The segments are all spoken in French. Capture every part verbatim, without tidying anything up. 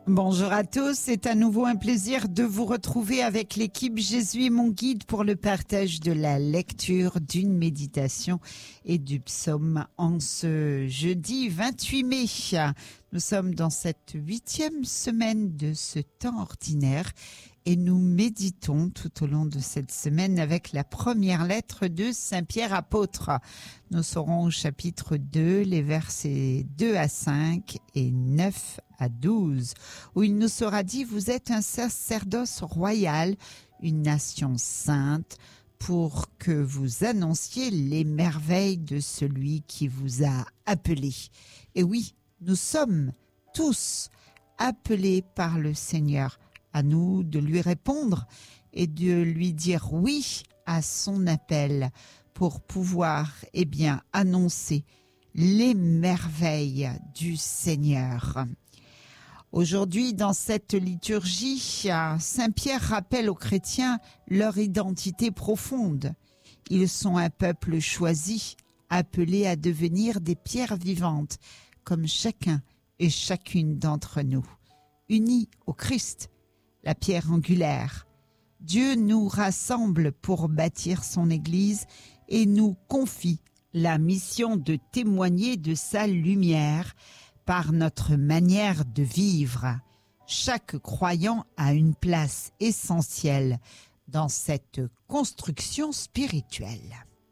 Bonjour à tous, c'est à nouveau un plaisir de vous retrouver avec l'équipe Jésus est mon guide pour le partage de la lecture, d'une méditation et du psaume en ce jeudi vingt-huit mai. Nous sommes dans cette huitième semaine de ce temps ordinaire et nous méditons tout au long de cette semaine avec la première lettre de Saint Pierre apôtre. Nous serons au chapitre deux, les versets deux à cinq et neuf à douze, où il nous sera dit « Vous êtes un sacerdoce royal, une nation sainte, pour que vous annonciez les merveilles de celui qui vous a appelé. » Et oui, nous sommes tous appelés par le Seigneur. À nous de lui répondre et de lui dire oui à son appel pour pouvoir, eh bien, annoncer les merveilles du Seigneur. Aujourd'hui, dans cette liturgie, Saint Pierre rappelle aux chrétiens leur identité profonde. Ils sont un peuple choisi, appelé à devenir des pierres vivantes, comme chacun et chacune d'entre nous, unis au Christ, la pierre angulaire. Dieu nous rassemble pour bâtir son Église et nous confie la mission de témoigner de sa lumière par notre manière de vivre. Chaque croyant a une place essentielle dans cette construction spirituelle.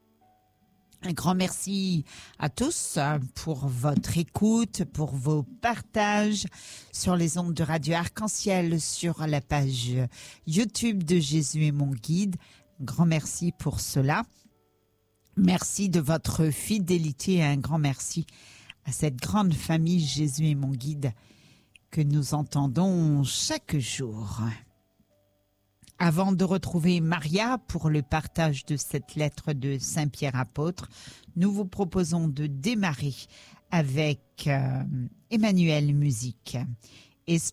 Un grand merci à tous pour votre écoute, pour vos partages sur les ondes de Radio Arc-en-Ciel, sur la page YouTube de Jésus est mon guide. Un grand merci pour cela. Merci de votre fidélité et un grand merci à cette grande famille Jésus est mon guide que nous entendons chaque jour. Avant de retrouver Maria pour le partage de cette lettre de Saint Pierre apôtre, nous vous proposons de démarrer avec euh, Emmanuel Musique.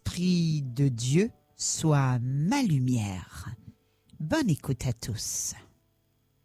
Esprit de Dieu, sois ma lumière. Bonne écoute à tous.